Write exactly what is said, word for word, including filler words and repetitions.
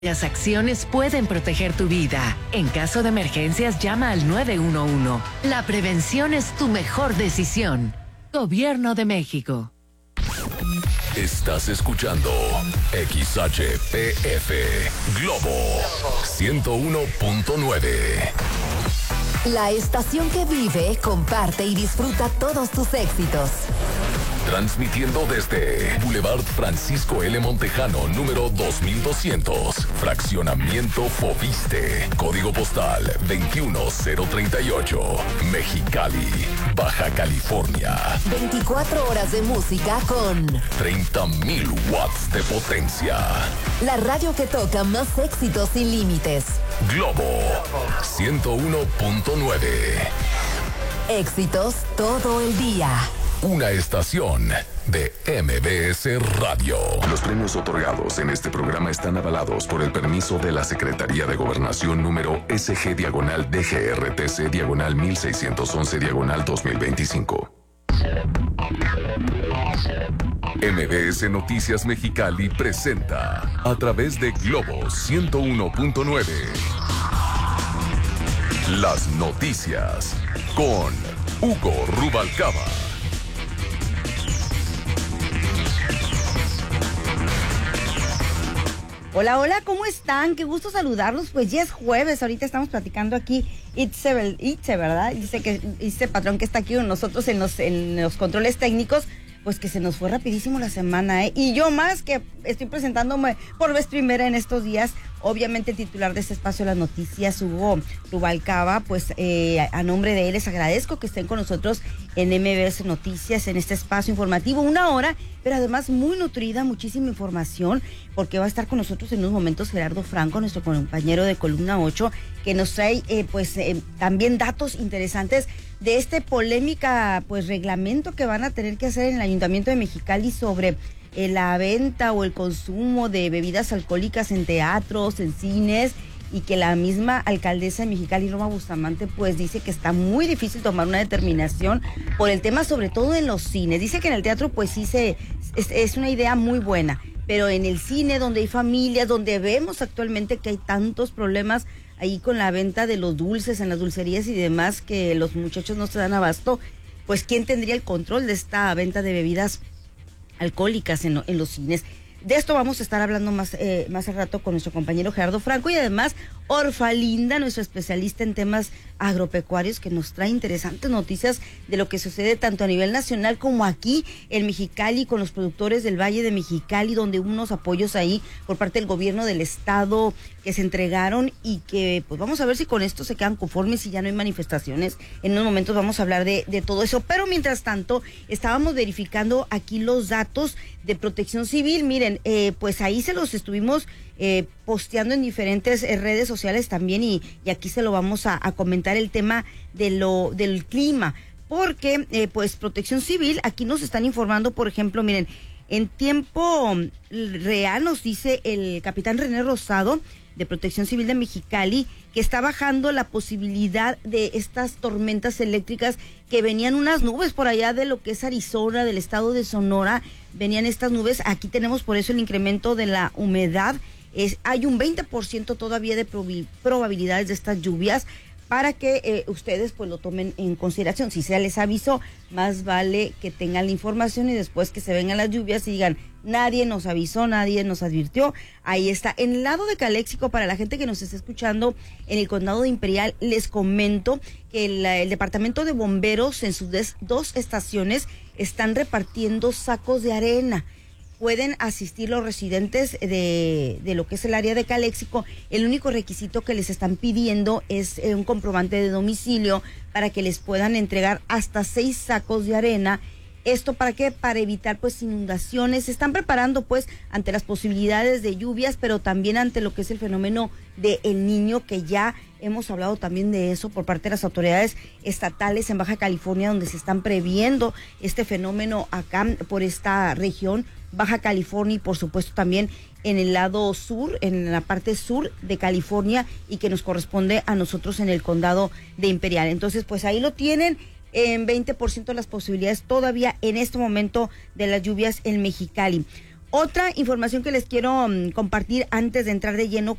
Las acciones pueden proteger tu vida. En caso de emergencias, llama al nueve uno uno. La prevención es tu mejor decisión. Gobierno de México. Estás escuchando X H P F Globo ciento uno punto nueve. La estación que vive, comparte y disfruta todos tus éxitos. Transmitiendo desde Boulevard Francisco L. Montejano, número dos mil doscientos, Fraccionamiento Fobiste, Código Postal veintiuno cero treinta y ocho, Mexicali, Baja California. veinticuatro horas de música con treinta mil watts de potencia. La radio que toca más éxitos sin límites. Globo ciento uno punto nueve. Éxitos todo el día. Una estación de M B S Radio. Los premios otorgados en este programa están avalados por el permiso de la Secretaría de Gobernación número S G diagonal D G R T C diagonal mil seiscientos once diagonal dos mil veinticinco. M B S Noticias Mexicali presenta a través de Globo ciento uno punto nueve las noticias con Hugo Rubalcaba. Hola, hola, ¿cómo están? Qué gusto saludarlos. Pues ya es jueves, ahorita estamos platicando aquí. Itze, Itze, ¿verdad? Dice que Itze Patrón, que está aquí con nosotros en los, en los controles técnicos, pues que se nos fue rapidísimo la semana, ¿eh? Y yo más que estoy presentándome por vez primera en estos días, obviamente el titular de este espacio, las noticias, Hugo Rubalcaba, pues eh, a nombre de él les agradezco que estén con nosotros en M B S Noticias, en este espacio informativo, una hora, pero además muy nutrida, muchísima información, porque va a estar con nosotros en unos momentos Gerardo Franco, nuestro compañero de Columna ocho, que nos trae eh, pues eh, también datos interesantes de este polémica pues reglamento que van a tener que hacer en el Ayuntamiento de Mexicali sobre eh, la venta o el consumo de bebidas alcohólicas en teatros, en cines, y que la misma alcaldesa de Mexicali, Roma Bustamante, pues dice que está muy difícil tomar una determinación por el tema, sobre todo en los cines. Dice que en el teatro pues sí se es, es una idea muy buena, pero en el cine, donde hay familias, donde vemos actualmente que hay tantos problemas ahí con la venta de los dulces en las dulcerías y demás, que los muchachos no se dan abasto, pues ¿quién tendría el control de esta venta de bebidas alcohólicas en, en los cines? De esto vamos a estar hablando más, eh, más al rato con nuestro compañero Gerardo Franco, y además Orfalinda, nuestro especialista en temas agropecuarios, que nos trae interesantes noticias de lo que sucede tanto a nivel nacional como aquí en Mexicali con los productores del Valle de Mexicali, donde hubo unos apoyos ahí por parte del gobierno del estado que se entregaron, y que pues vamos a ver si con esto se quedan conformes y ya no hay manifestaciones. En unos momentos vamos a hablar de, de todo eso, pero mientras tanto estábamos verificando aquí los datos de Protección Civil. Miren, eh, pues ahí se los estuvimos eh, posteando en diferentes eh, redes sociales también, y, y aquí se lo vamos a, a comentar, el tema de lo del clima, porque eh, pues Protección Civil aquí nos están informando, por ejemplo, miren, en tiempo real nos dice el capitán René Rosado de Protección Civil de Mexicali que está bajando la posibilidad de estas tormentas eléctricas, que venían unas nubes por allá de lo que es Arizona, del estado de Sonora, venían estas nubes. Aquí tenemos por eso el incremento de la humedad, es, hay un veinte por ciento todavía de prob- probabilidades de estas lluvias, para que eh, ustedes pues lo tomen en consideración. Si se les avisó, más vale que tengan la información y después que se vengan las lluvias y digan, nadie nos avisó, nadie nos advirtió. Ahí está. En el lado de Caléxico, para la gente que nos está escuchando en el condado de Imperial, les comento que el, el departamento de bomberos en sus des, dos estaciones están repartiendo sacos de arena. Pueden asistir los residentes de, de lo que es el área de Caléxico. El único requisito que les están pidiendo es eh, un comprobante de domicilio para que les puedan entregar hasta seis sacos de arena. ¿Esto para qué? Para evitar pues inundaciones. Se están preparando pues ante las posibilidades de lluvias, pero también ante lo que es el fenómeno de El Niño, que ya hemos hablado también de eso por parte de las autoridades estatales en Baja California, donde se están previendo este fenómeno acá por esta región, Baja California, y por supuesto también en el lado sur, en la parte sur de California, y que nos corresponde a nosotros en el condado de Imperial. Entonces pues ahí lo tienen, en veinte por ciento las posibilidades todavía en este momento de las lluvias en Mexicali. Otra información que les quiero um, compartir antes de entrar de lleno